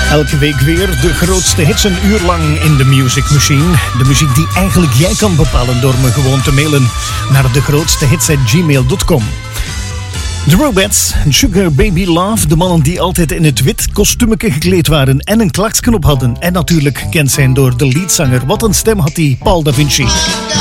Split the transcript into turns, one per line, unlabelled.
Elke week weer de grootste hits een uur lang in de Music Machine. De muziek die eigenlijk jij kan bepalen door me gewoon te mailen naar degrootstehits@gmail.com. The Robettes, Sugar Baby Love, de mannen die altijd in het wit kostuumetje gekleed waren en een klaksknop hadden. En natuurlijk kent zijn door de leadzanger. Wat een stem had die, Paul Da Vinci.